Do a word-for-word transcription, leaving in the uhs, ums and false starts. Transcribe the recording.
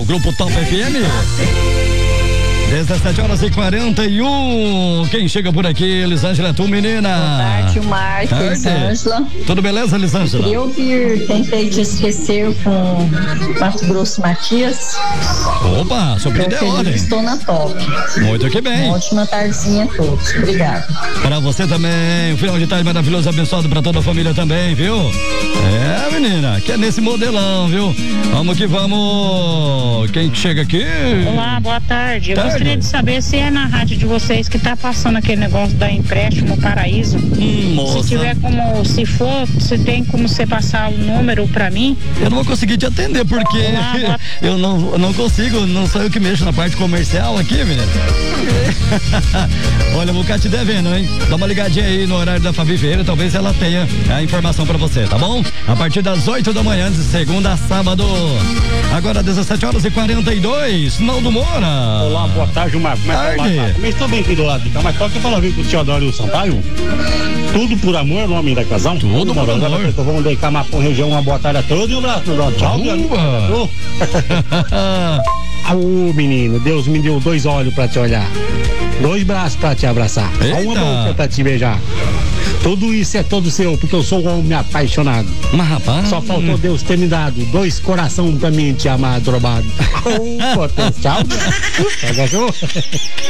o Grupo Top F M. dezessete horas e quarenta e um. Quem chega por aqui, Elisângela, tu menina. Boa tarde, o Marco, Elisângela. Tudo beleza, Elisângela? Queria ouvir Tentei Te Esquecer com Mato Grosso Matias. Opa, surpreendeu a ordem. Estou na top. Muito que bem. Uma ótima tardezinha a todos. Obrigado. Para você também, um final de tarde maravilhoso, abençoado para toda a família também, viu? É, menina, que é nesse modelão, viu? Vamos que vamos. Quem chega aqui? Olá, boa tarde. Eu tarde. gostaria de saber se é na rádio de vocês que tá passando aquele negócio da empréstimo Paraíso. Hum, moça. Se tiver como, se for, se tem como você passar o número pra mim. Eu não vou conseguir te atender porque Olá, boa... eu não, não consigo, não sou eu que mexo na parte comercial aqui, menina. Olha, eu vou ficar te devendo, hein? Dá uma ligadinha aí no horário da Fabi Vieira, talvez ela tenha a informação pra você, tá bom? A partir das oito da manhã, de segunda a sábado. Agora, dezessete horas e quarenta e dois, Naldo Moura. Olá, boa tarde, Marco. Como é que tá? Também estou bem aqui do lado de cá, mas toca falar com o Teodoro e o Sampaio. Tudo por amor, nome da casal. Tudo por amor. Então vamos dedicar uma região, uma boa tarde a todos e um abraço, Teodoro. Tchau, meu. Ô, menino, Deus me deu dois olhos pra te olhar, dois braços pra te abraçar, Eita. uma boca pra te beijar. Tudo isso é todo seu, porque eu sou um homem apaixonado. Mas rapaz, só faltou Deus ter me dado dois coração pra mim te amar, drobado. Oh, potencial.